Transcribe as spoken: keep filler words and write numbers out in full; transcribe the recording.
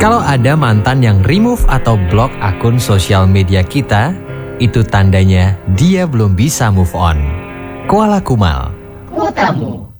Kalau ada mantan yang remove atau block akun sosial media kita, itu tandanya dia belum bisa move on. Kuala Kumal. Kuotamu.